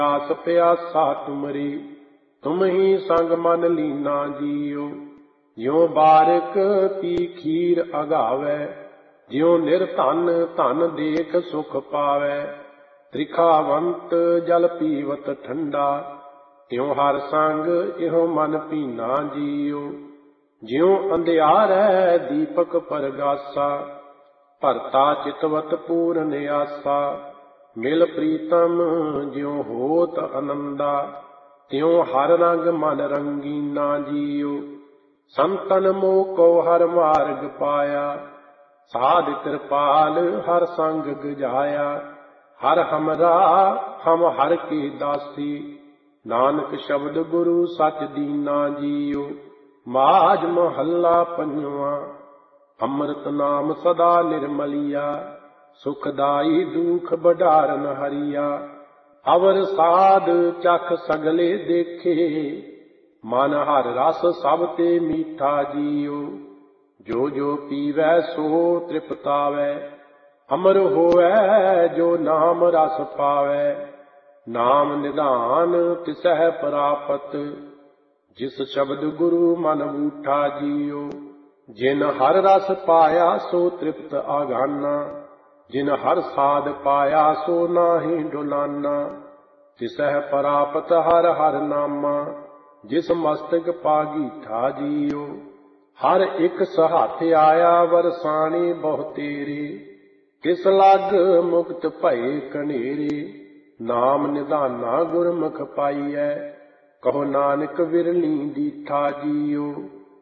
ਆਸ ਪਿਆਸਾ ਤੁਮਰੀ, ਤੁਮ ਹੀ ਸੰਗ ਮਨ ਲੀਨਾ ਜੀਉ। ਜਿਉ ਬਾਰਿਕ ਪੀ ਖੀਰ ਅਗਾਵੈ, ਜਿਉ ਨਿਰਧਨ ਧਨ ਦੇਖ ਸੁਖ ਪਾਵੈ। ਤ੍ਰਿਖਾਵੰਤ ਜਲ ਪੀਵਤ ਠੰਡਾ, ਤਿਉ ਹਰ ਸੰਗ ਇਹੋ ਮਨ ਭੀਨਾ ਜੀਉ। ਜਿਉ ਅੰਧਿਆਰੈ ਦੀਪਕ ਪਰਗਾਸਾ, ਭਰਤਾ ਚਿਤਵਤ ਪੂਰਨ ਆਸਾ। ਮਿਲ ਪ੍ਰੀਤਮ ਜਿਉ ਹੋਤ ਅਨੰਦਾ, ਤਿਉ ਹਰ ਰੰਗ ਮਨ ਰੰਗੀਨਾ ਜੀਉ। ਸੰਤਨ ਮੋਹ ਕੋ ਹਰ ਮਾਰਗ ਪਾਇਆ, ਸਾਧ ਕਿਰਪਾਲ ਹਰ ਸੰਗ ਗਜਾਇਆ। ਹਰ ਹਮਰਾ ਹਮ ਹਰ ਕੀ ਦਾਸੀ, ਨਾਨਕ ਸ਼ਬਦ ਗੁਰੂ ਸਚ ਦੀਨਾ ਜੀਉ। ਮਾਝ ਮਹੱਲਾ ਪੰਜਵਾਂ। ਅੰਮ੍ਰਿਤ ਨਾਮ ਸਦਾ ਨਿਰਮਲੀਆ, ਸੁਖਦਾਈ ਦੁਖ ਬਡਾਰਨ ਹਰੀਆ। ਅਵਰ ਸਾਧ ਚਖ ਸਗਲੇ ਦੇਖੇ, ਮਨ ਹਰ ਰਸ ਸਭ ਤੇ ਮੀਠਾ ਜੀਉ। ਜੋ ਜੋ ਪੀਵੈ ਸੋ ਤ੍ਰਿਪਤਾਵੈ, ਅਮਰ ਹੋਵੈ ਜੋ ਨਾਮ ਰਸ ਪਾਵੈ। ਨਾਮ ਨਿਧਾਨ ਤਿਸਹਿ ਪ੍ਰਾਪਤ, ਜਿਸ ਸ਼ਬਦ ਗੁਰੂ ਮਨ ਬੂਠਾ ਜੀਉ। ਜਿਨ ਹਰ ਰਸ ਪਾਇਆ ਸੋ ਤ੍ਰਿਪਤ ਆਗਾਨਾ, ਜਿਨ ਹਰ ਸਾਧ ਪਾਇਆ ਸੋ ਨਾਹੀ ਡੁਲਾਨਾ। ਤਿਸਹਿ ਪ੍ਰਾਪਤ ਹਰ ਹਰ ਨਾਮਾ, ਜਿਸ ਮਸਤਕ ਪਾਗੀਠਾ ਜੀਉ। ਹਰ ਇੱਕ ਸਹਾਥ ਆਇਆ ਵਰਸਾਣੀ ਬਹੁ ਤੇਰੇ, ਕਿਸ ਲੱਗ ਮੁਕਤ ਭਏ ਕਨੇਰੇ। ਨਾਮ ਨਿਧਾਨਾ ਗੁਰਮੁਖ ਪਾਈਐ, ਕਹੋ ਨਾਨਕ ਵਿਰਲੀ ਦੀਠਾ ਜੀਉ।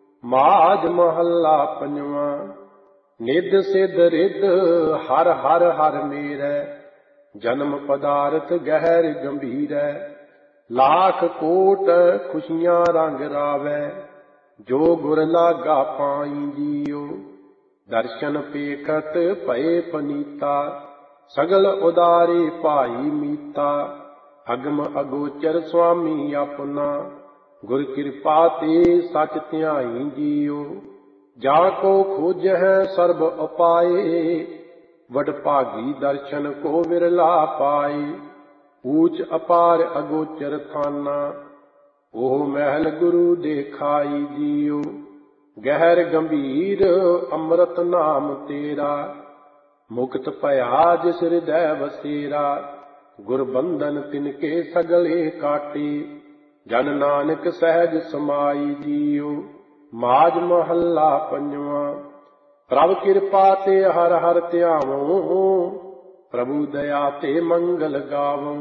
ਮਾਝ ਮਹੱਲਾ ਪੰਜਵਾਂ। ਨਿੱਧ ਸਿੱਧ ਰਿੱਧ ਹਰ ਹਰ ਹਰ ਮੇਰੈ, ਜਨਮ ਪਦਾਰਥ ਗਹਿਰ ਗੰਭੀਰੈ। ਲਾਖ ਕੋਟ ਖੁਸ਼ੀਆਂ ਰੰਗ ਰਾਵੈ, ਜੋ ਗੁਰ ਲਾਗਾ ਪਾਈ ਜੀਉ। ਦਰਸ਼ਨ ਪੇਖਤ ਭਏ ਪਨੀਤਾ, ਸਗਲ ਉਦਾਰੇ ਭਾਈ ਮੀਤਾ। ਅਗਮ ਅਗੋਚਰ ਸੁਆਮੀ ਆਪਣਾ, ਗੁਰ ਕਿਰਪਾ ਤੇ ਸਚ ਧਿਆਈ ਜੀਉ। ਜਾ ਕੋ ਖੋਜਹਿ ਸਰਬ ਉਪਾਏ, ਵਡ ਭਾਗੀ ਦਰਸ਼ਨ ਕੋ ਵਿਰਲਾ ਪਾਏ। ਊਚ ਅਪਾਰ ਅਗੋਚਰ ਥਾਨਾ, ਉਹ ਮਹਿਲ ਗੁਰੂ ਦੇਖਾਈ ਜੀਉ। ਗਹਿਰ ਗੰਭੀਰ ਅੰਮ੍ਰਿਤ ਨਾਮ ਤੇਰਾ, ਮੁਕਤ ਭਇਆ ਜਿਸ ਹਿਰਦੈ ਵਸੇਰਾ। ਗੁਰ ਬੰਧਨ ਤਿਨਕੇ ਸਗਲੇ ਕਾਟੇ, ਜਨ ਨਾਨਕ ਸਹਿਜ ਸਮਾਈ ਜੀਉ। ਮਾਝ ਮਹੱਲਾ ਪੰਜਵਾਂ। ਪ੍ਰਭ ਕਿਰਪਾ ਤੇ ਹਰ ਹਰ ਧਿਆਵੋ, ਪ੍ਰਭੂ ਦਇਆ ਤੇ ਮੰਗਲ ਗਾਵੋ।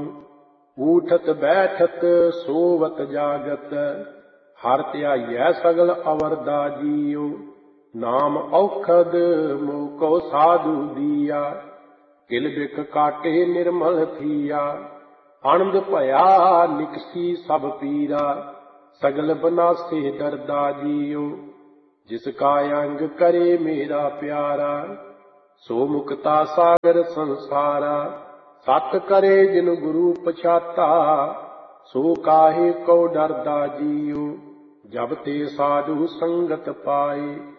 ਊਠਤ ਬੈਠਤ ਸੋਵਤ ਜਾਗਤ, ਹਰ ਧਿਆਈਐ ਸਗਲ ਅਵਰਦਾ ਜੀਉ। ਨਾਮ ਔਖਦ ਮੋਹ ਕੋ ਸਾਧੂ ਦੀਆ, ਕਿਲ ਬਿਕ ਕਾਟੇ ਨਿਰਮਲ ਥੀਆ। ਆਨੰਦ ਭਇਆ ਨਿਕਸੀ ਸਭ ਪੀਰਾ, ਸਗਲ ਬਨਾਸੇ ਦਰਦਾ ਜੀਉ। ਜਿਸ ਕਾ ਅੰਗ ਕਰੇ ਮੇਰਾ ਪਿਆਰਾ, ਸੋ ਮੁਕਤਾ ਸਾਗਰ ਸੰਸਾਰਾ। ਸਤ ਕਰੇ ਜਿਨ ਗੁਰੂ ਪਛਾਤਾ, ਸੋ ਕਾਹੇ ਕੋ ਡਰਦਾ ਜੀਉ। ਜਬ ਤੇ ਸਾਧੂ ਸੰਗਤ ਪਾਏ,